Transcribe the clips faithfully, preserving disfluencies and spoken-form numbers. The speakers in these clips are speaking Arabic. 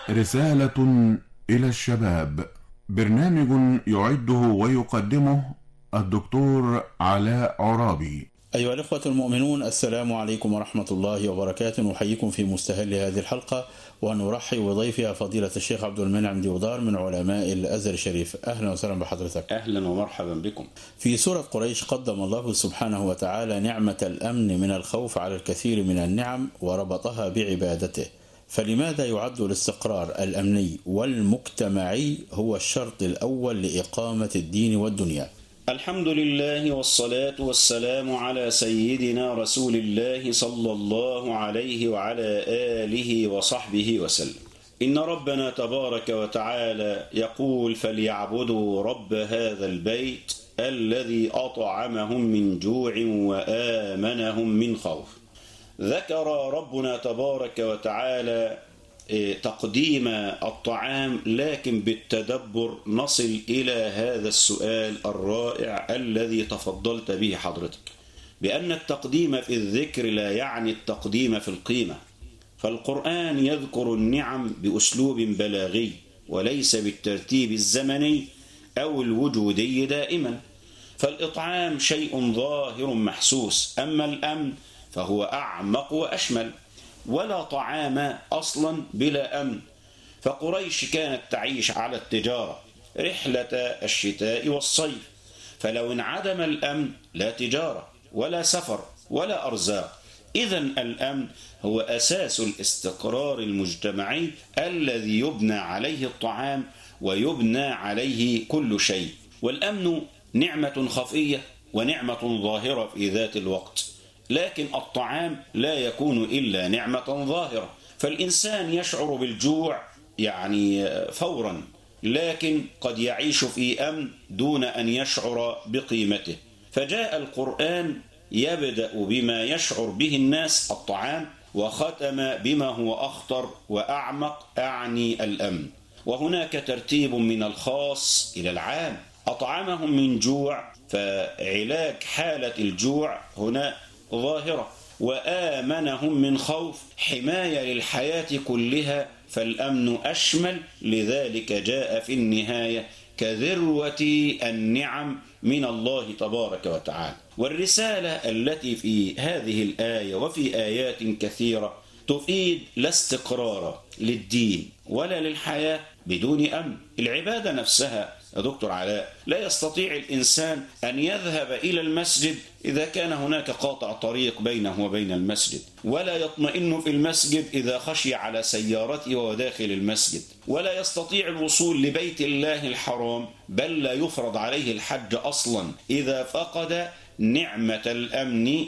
رسالة إلى الشباب. برنامج يعده ويقدمه الدكتور علاء عرابي. أيها الإخوة المؤمنون، السلام عليكم ورحمة الله وبركاته. نحييكم في مستهل هذه الحلقة ونرحب بضيفها فضيلة الشيخ عبد المنعم ديودار من علماء الأزهر الشريف. أهلا وسهلا بحضرتك. أهلا ومرحبا بكم. في سورة قريش قدم الله سبحانه وتعالى نعمة الأمن من الخوف على الكثير من النعم وربطها بعبادته، فلماذا يعد الاستقرار الأمني والمجتمعي هو الشرط الأول لإقامة الدين والدنيا؟ الحمد لله والصلاة والسلام على سيدنا رسول الله صلى الله عليه وعلى آله وصحبه وسلم. إن ربنا تبارك وتعالى يقول: فليعبدوا رب هذا البيت الذي أطعمهم من جوع وآمنهم من خوف. ذكر ربنا تبارك وتعالى تقديم الطعام، لكن بالتدبر نصل إلى هذا السؤال الرائع الذي تفضلت به حضرتك، بأن التقديم في الذكر لا يعني التقديم في القيمة، فالقرآن يذكر النعم بأسلوب بلاغي وليس بالترتيب الزمني أو الوجودي دائما. فالإطعام شيء ظاهر محسوس، أما الأمن فهو أعمق وأشمل، ولا طعام أصلا بلا أمن. فقريش كانت تعيش على التجارة رحلة الشتاء والصيف، فلو انعدم الأمن لا تجارة ولا سفر ولا أرزاق. إذن الأمن هو أساس الاستقرار المجتمعي الذي يبنى عليه الطعام ويبنى عليه كل شيء. والأمن نعمة خفية ونعمة ظاهرة في ذات الوقت، لكن الطعام لا يكون إلا نعمة ظاهرة. فالإنسان يشعر بالجوع يعني فورا، لكن قد يعيش في أمن دون أن يشعر بقيمته. فجاء القرآن يبدأ بما يشعر به الناس الطعام، وختم بما هو أخطر وأعمق أعني الأمن. وهناك ترتيب من الخاص إلى العام. أطعمهم من جوع، فعلاج حالة الجوع هنا ظاهرة، وآمنهم من خوف، حماية للحياة كلها، فالأمن أشمل، لذلك جاء في النهاية كذروة النعم من الله تبارك وتعالى. والرسالة التي في هذه الآية وفي آيات كثيرة تفيد لا استقرار للدين ولا للحياة بدون أمن. العبادة نفسها يا دكتور علاء لا يستطيع الإنسان أن يذهب إلى المسجد إذا كان هناك قاطع طريق بينه وبين المسجد، ولا يطمئن في المسجد إذا خشي على سيارته وهو داخل المسجد، ولا يستطيع الوصول لبيت الله الحرام، بل لا يفرض عليه الحج أصلا إذا فقد نعمة الأمن.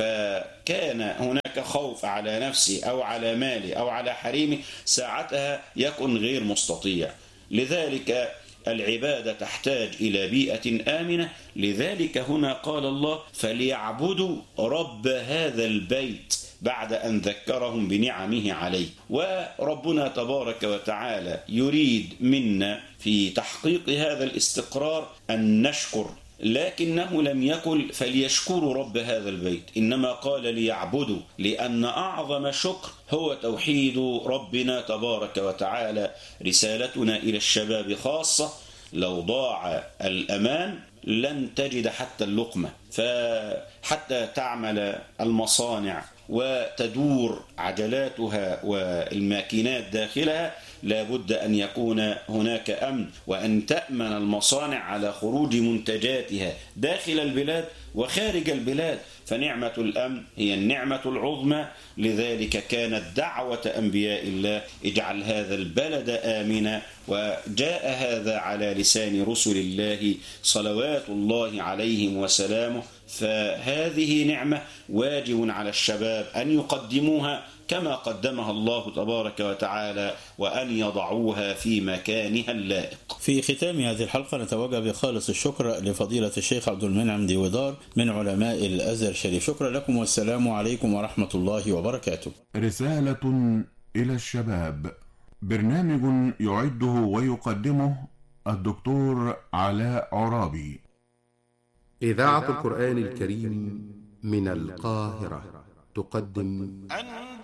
فكان هناك خوف على نفسه أو على ماله أو على حريمه، ساعتها يكون غير مستطيع. لذلك العبادة تحتاج إلى بيئة آمنة. لذلك هنا قال الله: فليعبدوا رب هذا البيت، بعد أن ذكرهم بنعمه عليه. وربنا تبارك وتعالى يريد منا في تحقيق هذا الاستقرار أن نشكر، لكنه لم يقل فليشكروا رب هذا البيت، إنما قال ليعبدوا، لأن أعظم شكر هو توحيد ربنا تبارك وتعالى. رسالتنا إلى الشباب خاصة: لو ضاع الأمان لن تجد حتى اللقمة، فحتى تعمل المصانع وتدور عجلاتها والماكينات داخلها لا بد أن يكون هناك أمن، وأن تأمن المصانع على خروج منتجاتها داخل البلاد وخارج البلاد. فنعمة الأمن هي النعمة العظمى. لذلك كانت دعوة أنبياء الله: اجعل هذا البلد آمنا. وجاء هذا على لسان رسل الله صلوات الله عليهم وسلامه. فهذه نعمة واجب على الشباب أن يقدموها كما قدمها الله تبارك وتعالى، وأن يضعوها في مكانها اللائق. في ختام هذه الحلقة نتوجه بخالص الشكر لفضيلة الشيخ عبد المنعم ديودار من علماء الأزهر الشريف. شكرا لكم والسلام عليكم ورحمة الله وبركاته. رسالة إلى الشباب. برنامج يعده ويقدمه الدكتور علاء عرابي. إذاعة القرآن الكريم من القاهرة تقدم